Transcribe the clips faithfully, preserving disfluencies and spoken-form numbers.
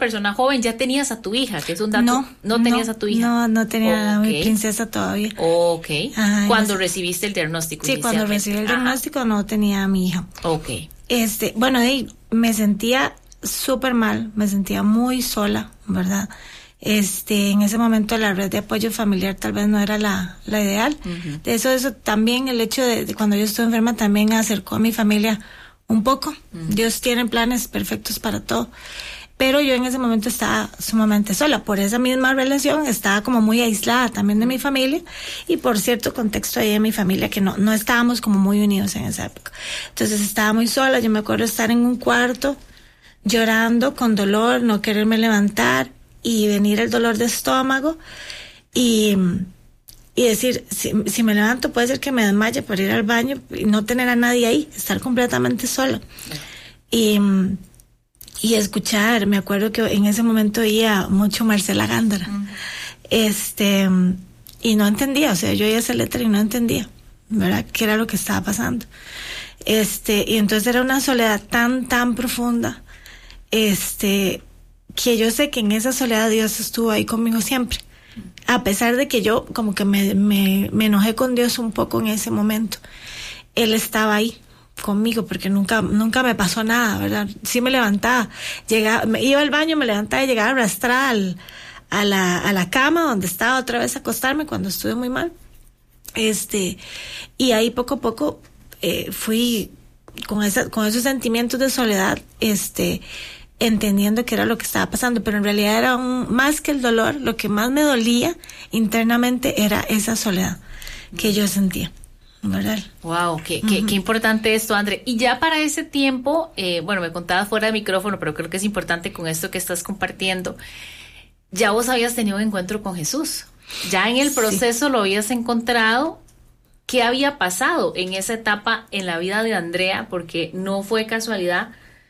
persona joven, ya tenías a tu hija, que es un dato. No, no tenías no, a tu hija. No, no tenía okay. a mi princesa todavía. Ok. Ajá, cuando no sé. recibiste el diagnóstico. Sí, cuando recibí el diagnóstico Ajá. no tenía a mi hija. Ok. Este, bueno, me sentía súper mal, me sentía muy sola, ¿verdad? Este, en ese momento la red de apoyo familiar tal vez no era la, la ideal. Uh-huh. De eso, eso también el hecho de, de cuando yo estuve enferma también acercó a mi familia un poco. Uh-huh. Dios tiene planes perfectos para todo. Pero yo en ese momento estaba sumamente sola. Por esa misma relación estaba como muy aislada también de mi familia y por cierto contexto ahí de mi familia que no, no estábamos como muy unidos en esa época. Entonces estaba muy sola. Yo me acuerdo estar en un cuarto llorando con dolor, no quererme levantar y venir el dolor de estómago y, y decir, si, si me levanto puede ser que me desmaye por ir al baño y no tener a nadie ahí, estar completamente sola. Y, y escuchar, me acuerdo que en ese momento oía mucho Marcela Gándara. Uh-huh. Este, y no entendía, o sea, yo oía esa letra y no entendía, ¿verdad? ¿Qué era lo que estaba pasando? Este, y entonces era una soledad tan, tan profunda, este, que yo sé que en esa soledad Dios estuvo ahí conmigo siempre, a pesar de que yo como que me, me, me enojé con Dios un poco en ese momento. Él estaba ahí conmigo porque nunca nunca me pasó nada, ¿verdad? Sí me levantaba, llegaba, me iba al baño, me levantaba y llegaba arrastrada al, a la a la cama donde estaba otra vez a acostarme cuando estuve muy mal. Este, y ahí poco a poco eh, fui con esa con esos sentimientos de soledad, este entendiendo que era lo que estaba pasando, pero en realidad era un, más que el dolor, lo que más me dolía internamente era esa soledad que yo sentía, ¿verdad? Wow, qué, uh-huh. qué, qué importante esto, André. Y ya para ese tiempo, eh, bueno, me contabas fuera de micrófono, pero creo que es importante con esto que estás compartiendo, ya vos habías tenido un encuentro con Jesús, ya en el proceso sí. Lo habías encontrado. ¿Qué había pasado en esa etapa en la vida de Andrea? Porque no fue casualidad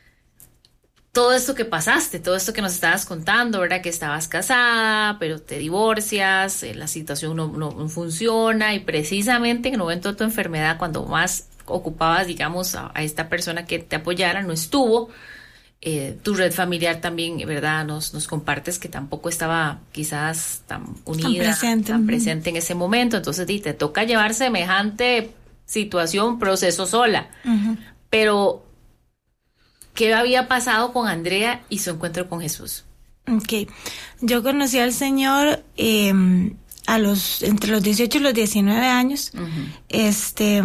todo esto que pasaste, todo esto que nos estabas contando, ¿verdad? Que estabas casada, pero te divorcias, eh, la situación no, no, no funciona y precisamente en el momento de tu enfermedad, cuando más ocupabas, digamos, a, a esta persona que te apoyara, no estuvo. Eh, tu red familiar también, ¿verdad? Nos, nos compartes que tampoco estaba quizás tan unida, tan presente, tan presente en ese momento. Entonces, sí, te toca llevar semejante situación, proceso sola. Uh-huh. Pero ¿qué había pasado con Andrea y su encuentro con Jesús? Okay. Yo conocí al Señor eh, a los entre los dieciocho y los diecinueve años. Uh-huh. Este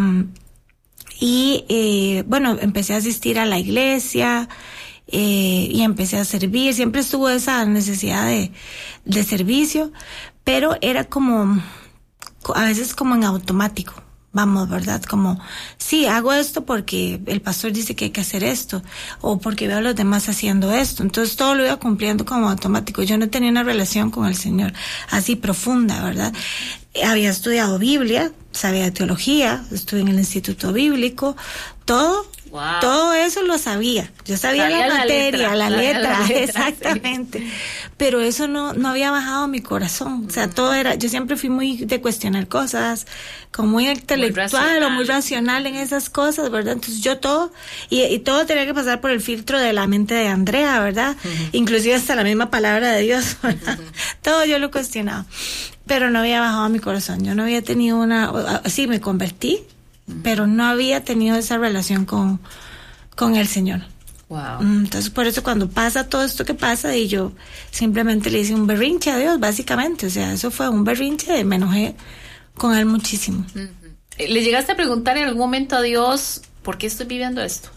y eh, bueno, empecé a asistir a la iglesia eh, y empecé a servir. Siempre estuvo esa necesidad de, de servicio, pero era como a veces como en automático. Vamos, ¿verdad? Como, sí, hago esto porque el pastor dice que hay que hacer esto, o porque veo a los demás haciendo esto. Entonces todo lo iba cumpliendo como automático. Yo no tenía una relación con el Señor así profunda, ¿verdad? Había estudiado Biblia, sabía teología, estuve en el Instituto Bíblico, todo. Wow. Todo eso lo sabía. Yo sabía, sabía la materia, la letra, la letra, la letra exactamente. Sí. Pero eso no, no había bajado a mi corazón. O sea, todo era, yo siempre fui muy de cuestionar cosas, como muy intelectual muy o muy racional en esas cosas, ¿verdad? Entonces yo todo, y, y todo tenía que pasar por el filtro de la mente de Andrea, ¿verdad? Uh-huh. Inclusive hasta la misma palabra de Dios, ¿verdad? Uh-huh. Todo yo lo cuestionaba. Pero no había bajado a mi corazón. Yo no había tenido una, sí, me convertí, pero no había tenido esa relación con, con el Señor. Wow. Entonces por eso cuando pasa todo esto que pasa y yo simplemente le hice un berrinche a Dios, básicamente, o sea, eso fue un berrinche, me enojé con él muchísimo. Uh-huh. ¿Le llegaste a preguntar en algún momento a Dios por qué estoy viviendo esto?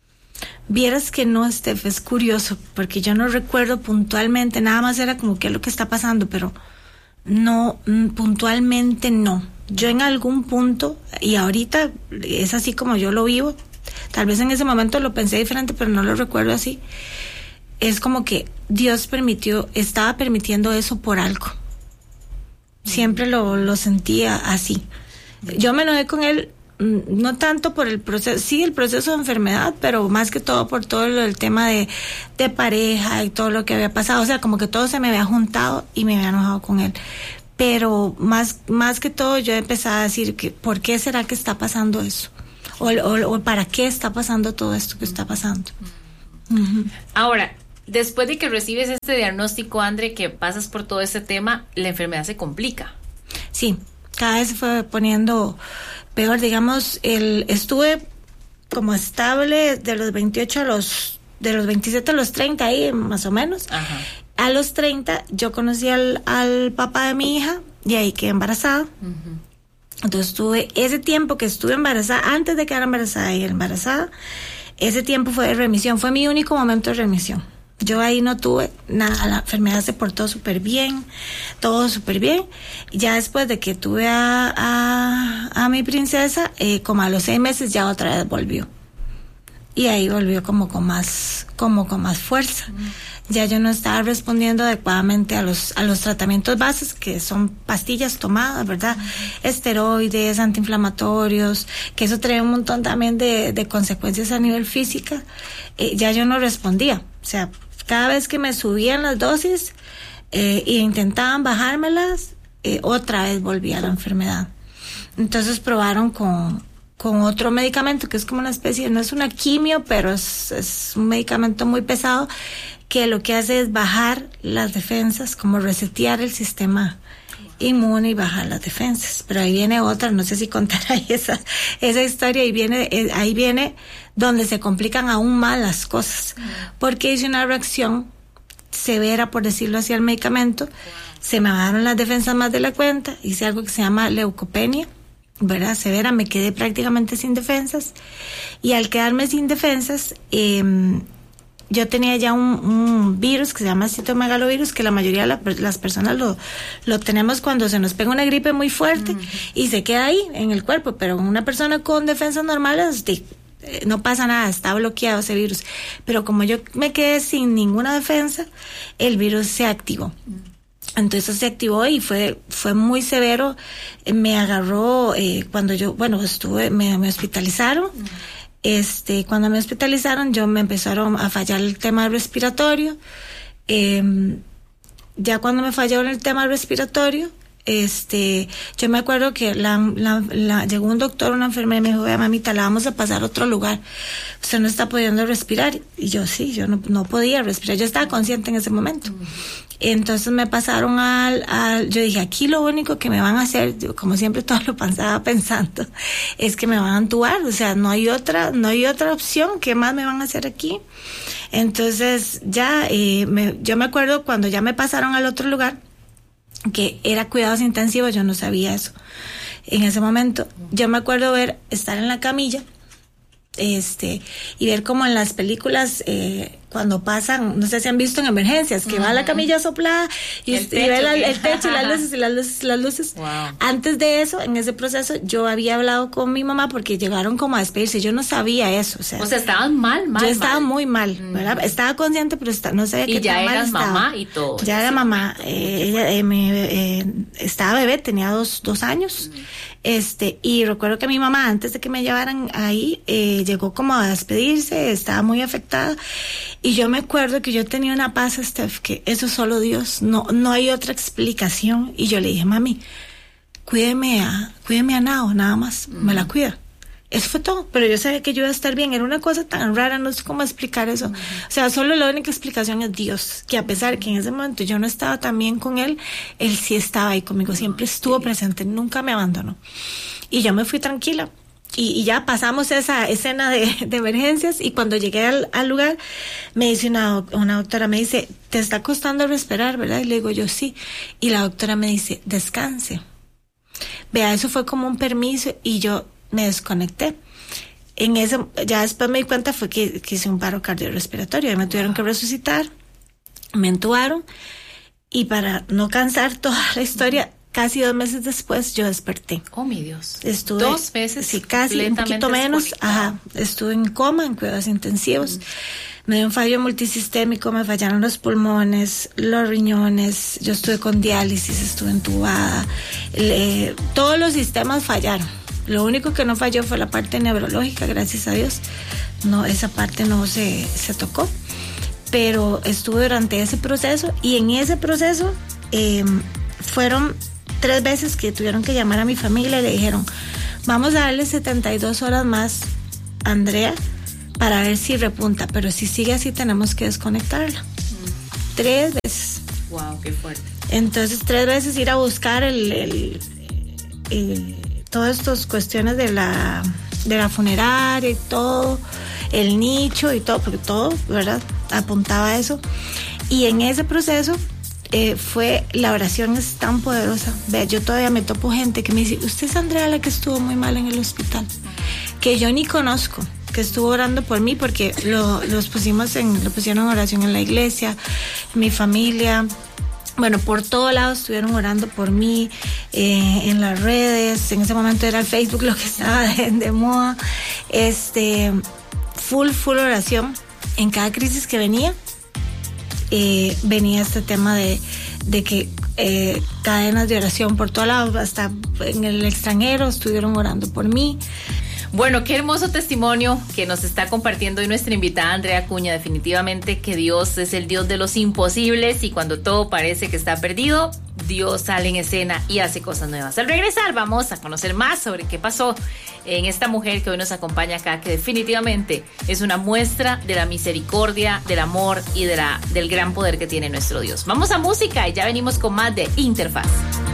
Vieras que no, Steph, es curioso, porque yo no recuerdo puntualmente, nada más era como qué es lo que está pasando, pero no, puntualmente no. Yo en algún punto, y ahorita es así como yo lo vivo, tal vez en ese momento lo pensé diferente, pero no lo recuerdo así, es como que Dios permitió, estaba permitiendo eso por algo. Siempre lo, lo sentía así. Yo me enojé con él, no tanto por el proceso, sí el proceso de enfermedad, pero más que todo por todo el tema de, de pareja y todo lo que había pasado, o sea, como que todo se me había juntado y me había enojado con él. Pero más más que todo yo empecé a decir que ¿por qué será que está pasando eso? O, o, o ¿para qué está pasando todo esto que está pasando? Uh-huh. Ahora, Después de que recibes este diagnóstico, Andre, que pasas por todo este tema, la enfermedad se complica. Sí, cada vez se fue poniendo peor, digamos, el estuve como estable de los veintiocho a los, de los veintisiete a los treinta ahí, más o menos. Ajá. A los treinta yo conocí al, al papá de mi hija y ahí quedé embarazada. Uh-huh. Entonces tuve ese tiempo que estuve embarazada, antes de quedar embarazada y embarazada, ese tiempo fue de remisión, fue mi único momento de remisión. Yo ahí no tuve nada, la enfermedad se portó súper bien, todo súper bien. Y ya después de que tuve a, a, a mi princesa, eh, como a los seis meses ya otra vez volvió. Y ahí volvió como con más, como con más fuerza. Mm. Ya yo no estaba respondiendo adecuadamente a los, a los tratamientos bases, que son pastillas tomadas, ¿verdad? Mm. Esteroides, antiinflamatorios, que eso trae un montón también de, de consecuencias a nivel física. Eh, ya yo no respondía. O sea, cada vez que me subían las dosis eh, e intentaban bajármelas, eh, otra vez volvía la enfermedad. Entonces probaron con, con otro medicamento que es como una especie, no es una quimio, pero es, es un medicamento muy pesado que lo que hace es bajar las defensas, como resetear el sistema inmune y bajar las defensas. Pero ahí viene otra, no sé si contar ahí esa, esa historia, ahí viene, eh, ahí viene donde se complican aún más las cosas, porque hice una reacción severa, por decirlo así, al medicamento, se me bajaron las defensas más de la cuenta, hice algo que se llama leucopenia, ¿verdad? Severa, me quedé prácticamente sin defensas, y al quedarme sin defensas, eh, yo tenía ya un, un virus que se llama citomegalovirus, que la mayoría de la, las personas lo, lo tenemos cuando se nos pega una gripe muy fuerte, uh-huh. y se queda ahí en el cuerpo, pero una persona con defensas normales, de, eh, no pasa nada, está bloqueado ese virus. Pero como yo me quedé sin ninguna defensa, el virus se activó. Uh-huh. Entonces se activó y fue fue muy severo. Me agarró eh, cuando yo, bueno, estuve, me, me hospitalizaron. Uh-huh. Este, cuando me hospitalizaron, yo me empezaron a fallar el tema respiratorio. Eh, ya cuando me falló el tema respiratorio, este, yo me acuerdo que la, la, la, llegó un doctor, una enfermera, y me dijo: vea, mamita, la vamos a pasar a otro lugar. Usted no está pudiendo respirar. Y yo sí, yo no, no podía respirar. Yo estaba consciente en ese momento. Uh-huh. Entonces me pasaron al, al, yo dije, aquí lo único que me van a hacer, yo, como siempre todo lo pasaba pensando, es que me van a entubar, o sea, no hay otra, no hay otra opción, ¿qué más me van a hacer aquí? Entonces ya, eh, me, yo me acuerdo cuando ya me pasaron al otro lugar, que era cuidados intensivos, yo no sabía eso en ese momento. Yo me acuerdo ver, estar en la camilla, este, y ver como en las películas, eh, cuando pasan, no sé si han visto en emergencias, que uh-huh. va la camilla soplada y, y ve la, el techo y las luces y las luces, las luces. Wow. Antes de eso, en ese proceso, yo había hablado con mi mamá porque llegaron como a despedirse. Yo no sabía eso. O sea, o sea estaban mal, mal. Yo estaba mal. muy mal, ¿verdad? Uh-huh. Estaba consciente, pero está, no sabía y qué ya tan mal eras estaba. mamá y todo. Ya era mamá. Eh, ella eh, me, eh, estaba bebé, tenía dos, dos años. Uh-huh. Este, y recuerdo que mi mamá, antes de que me llevaran ahí, eh, llegó como a despedirse, estaba muy afectada. Y yo me acuerdo que yo tenía una paz, Steph, que eso solo Dios, no, no hay otra explicación. Y yo le dije: mami, cuídeme a, cuídeme a Nao, nada más, mm. me la cuida. Eso fue todo, pero yo sabía que yo iba a estar bien. Era una cosa tan rara, no sé cómo explicar eso. Mm. O sea, solo la única explicación es Dios, que a pesar que en ese momento yo no estaba tan bien con Él, Él sí estaba ahí conmigo, siempre estuvo sí. presente, nunca me abandonó. Y yo me fui tranquila. Y, y ya pasamos esa escena de, de emergencias, y cuando llegué al, al lugar, me dice una, una doctora, me dice: te está costando respirar, ¿verdad? Y le digo yo: sí. Y la doctora me dice: descanse. Vea, eso fue como un permiso, y yo me desconecté. En ese, ya después me di cuenta fue que, que hice un paro cardiorrespiratorio, y me tuvieron que resucitar, me entubaron, y para no cansar toda la historia, casi dos meses después yo desperté. Oh, mi Dios. Estuve, dos meses. Sí, casi, un poquito menos. Ajá. Estuve en coma, en cuidados intensivos. Mm. Me dio un fallo multisistémico, me fallaron los pulmones, los riñones. Yo estuve con diálisis, estuve entubada. Le, todos los sistemas fallaron. Lo único que no falló fue la parte neurológica, gracias a Dios. No, esa parte no se, se tocó. Pero estuve durante ese proceso, y en ese proceso eh, fueron tres veces que tuvieron que llamar a mi familia y le dijeron: vamos a darle setenta y dos horas más a Andrea para ver si repunta, pero si sigue así tenemos que desconectarla. tres veces. Wow, qué fuerte. Entonces, tres veces ir a buscar el, el, el todas estas cuestiones de la, de la funeraria y todo, el nicho y todo, porque todo, ¿verdad? Apuntaba a eso. Y en ese proceso eh, fue, la oración es tan poderosa. Vea, yo todavía me topo gente que me dice, usted es Andrea la que estuvo muy mal en el hospital, que yo ni conozco, que estuvo orando por mí, porque lo, los pusimos en, lo pusieron en oración en la iglesia, mi familia. Bueno, por todos lados estuvieron orando por mí, eh, en las redes. En ese momento era el Facebook lo que estaba de, de moda. Este, full, full oración. En cada crisis que venía, eh, venía este tema de, de que eh, cadenas de oración por todos lados, hasta en el extranjero estuvieron orando por mí. Bueno, qué hermoso testimonio que nos está compartiendo hoy nuestra invitada Andrea Acuña. Definitivamente que Dios es el Dios de los imposibles y cuando todo parece que está perdido, Dios sale en escena y hace cosas nuevas. Al regresar vamos a conocer más sobre qué pasó en esta mujer que hoy nos acompaña acá, que definitivamente es una muestra de la misericordia, del amor y de la, del gran poder que tiene nuestro Dios. Vamos a música y ya venimos con más de Interfaz.